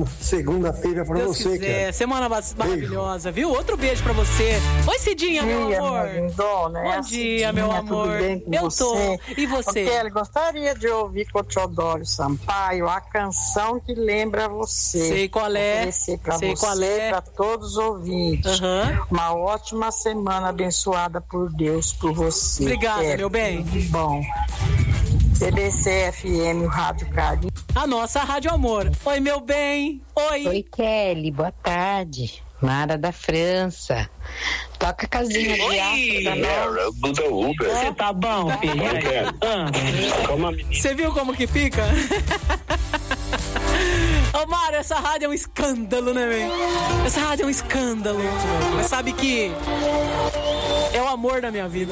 segunda-feira pra Deus você, quiser. Kelly. Semana maravilhosa, viu? Outro beijo pra você. Oi, Cidinha, meu amor. Lindona, Bom dia, meu amor. Tudo bem com Eu você? tô. E você? Kelly, gostaria de ouvir com o Teodoro Sampaio a canção que lembra você. Sei qual é. Oferecer pra Sei você, qual é. pra todos os ouvintes. Uma ótima semana abençoada por Deus, por você. Obrigada, Kelly. meu bem. Tudo bom. CBC FM, o Rádio Carinho. A nossa Rádio Amor. Oi, meu bem. Oi. Oi, Kelly. Boa tarde. Mara da França. Toca a casinha de aço pra nós. Você tá bom, filho? Você viu como que fica? Ô, Mário, essa rádio é um escândalo, né, velho? Essa rádio é um escândalo. Mas sabe que é o amor da minha vida.